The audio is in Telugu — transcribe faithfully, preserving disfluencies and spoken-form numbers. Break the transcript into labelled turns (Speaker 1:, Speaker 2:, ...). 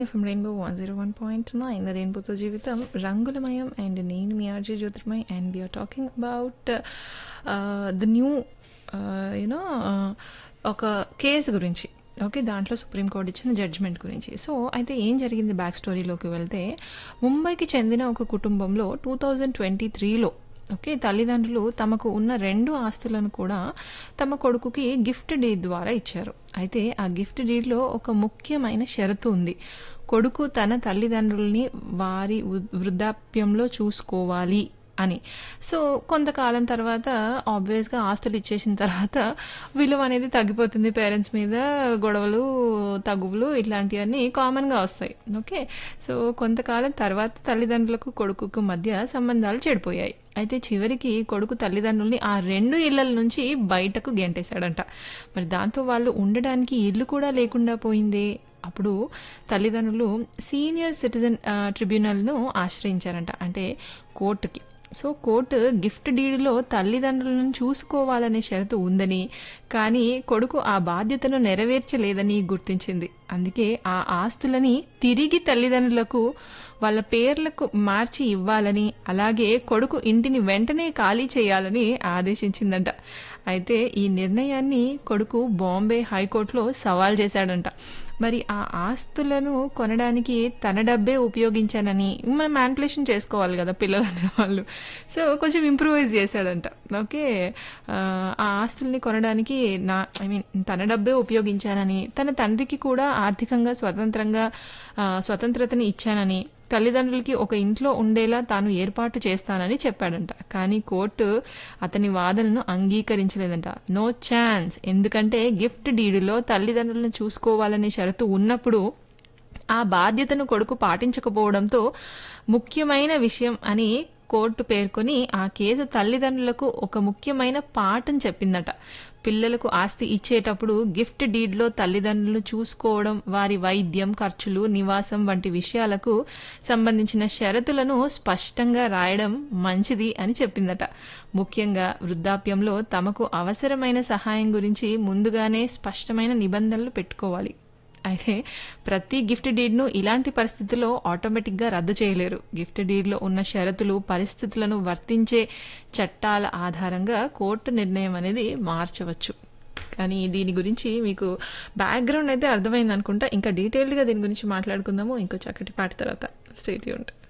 Speaker 1: From rainbow one zero one point nine రెయిన్బోతో జీవితం రంగులమయం అండ్ నేను మీ RJ Jyotirmay and we are talking about the new you know ఒక కేసు గురించి. ఓకే, దాంట్లో సుప్రీంకోర్టు ఇచ్చిన జడ్జ్మెంట్ గురించి. సో అయితే ఏం జరిగింది బ్యాక్ స్టోరీలోకి వెళ్తే, ముంబైకి చెందిన ఒక కుటుంబంలో టూ థౌజండ్ ట్వంటీ త్రీలో ఓకే తల్లిదండ్రులు తమకు ఉన్న రెండు ఆస్తులను కూడా తమ కొడుకుకి గిఫ్ట్ డీడ్ ద్వారా ఇచ్చారు. అయితే ఆ గిఫ్ట్ డీడ్లో ఒక ముఖ్యమైన షరతు ఉంది. కొడుకు తన తల్లిదండ్రుల్ని వారి వృద్ధాప్యంలో చూసుకోవాలి అని. సో కొంతకాలం తర్వాత ఆబ్వియస్గా ఆస్తులు ఇచ్చేసిన తర్వాత విలువ అనేది తగ్గిపోతుంది. పేరెంట్స్ మీద గొడవలు, తగువులు ఇట్లాంటివన్నీ కామన్గా వస్తాయి. ఓకే, సో కొంతకాలం తర్వాత తల్లిదండ్రులకు కొడుకుకు మధ్య సంబంధాలు చెడిపోయాయి. అయితే చివరికి కొడుకు తల్లిదండ్రుల్ని ఆ రెండు ఇళ్ల నుంచి బయటకు గెంటేశాడంట. మరి దాంతో వాళ్ళు ఉండడానికి ఇల్లు కూడా లేకుండా పోయింది. అప్పుడు తల్లిదండ్రులు సీనియర్ సిటిజన్ ట్రిబ్యునల్ను ఆశ్రయించారంట, అంటే కోర్టుకి. సో కోర్టు గిఫ్ట్ డీడ్లో తల్లిదండ్రులను చూసుకోవాలనే షరతు ఉందని, కానీ కొడుకు ఆ బాధ్యతను నెరవేర్చలేదని గుర్తించింది. అందుకే ఆ ఆస్తులని తిరిగి తల్లిదండ్రులకు వాళ్ళ పేర్లకు మార్చి ఇవ్వాలని, అలాగే కొడుకు ఇంటిని వెంటనే ఖాళీ చేయాలని ఆదేశించిందంట. అయితే ఈ నిర్ణయాన్ని కొడుకు బాంబే హైకోర్టులో సవాల్ చేశాడంట. మరి ఆ ఆస్తులను కొనడానికి తన డబ్బే ఉపయోగించానని, మనం మ్యానిపులేషన్ చేసుకోవాలి కదా పిల్లలు అనే వాళ్ళు, సో కొంచెం ఇంప్రూవైజ్ చేశాడంట. ఓకే, ఆ ఆస్తుల్ని కొనడానికి నా ఐ మీన్ తన డబ్బే ఉపయోగించానని, తన తండ్రికి కూడా ఆర్థికంగా స్వతంత్రంగా స్వతంత్రతని ఇచ్చానని, తల్లిదండ్రులకి ఒక ఇంట్లో ఉండేలా తాను ఏర్పాటు చేస్తానని చెప్పాడంట. కానీ కోర్టు అతని వాదనను అంగీకరించలేదంట. నో ఛాన్స్, ఎందుకంటే గిఫ్ట్ డీడులో తల్లిదండ్రులను చూసుకోవాలనే షరతు ఉన్నప్పుడు ఆ బాధ్యతను కొడుకు పాటించకపోవడంతో ముఖ్యమైన విషయం అని కోర్టు పేర్కొని ఆ కేసు తల్లిదండ్రులకు ఒక ముఖ్యమైన పాఠం చెప్పిందట. పిల్లలకు ఆస్తి ఇచ్చేటప్పుడు గిఫ్ట్ డీడ్లో తల్లిదండ్రులు చూసుకోవడం, వారి వైద్యం ఖర్చులు, నివాసం వంటి విషయాలకు సంబంధించిన షరతులను స్పష్టంగా రాయడం మంచిది అని చెప్పిందట. ముఖ్యంగా వృద్ధాప్యంలో తమకు అవసరమైన సహాయం గురించి ముందుగానే స్పష్టమైన నిబంధనలు పెట్టుకోవాలి. అయితే ప్రతి గిఫ్ట్ డీడ్ను ఇలాంటి పరిస్థితుల్లో ఆటోమేటిక్గా రద్దు చేయలేరు. గిఫ్ట్ డీడ్లో ఉన్న షరతులు, పరిస్థితులను వర్తించే చట్టాల ఆధారంగా కోర్టు నిర్ణయం అనేది మార్చవచ్చు. కానీ దీని గురించి మీకు బ్యాక్గ్రౌండ్ అయితే అర్థమైంది అనుకుంటా. ఇంకా డీటెయిల్డ్గా దీని గురించి మాట్లాడుకుందాము ఇంకో చక్కటి పాట తర్వాత. Stay tuned.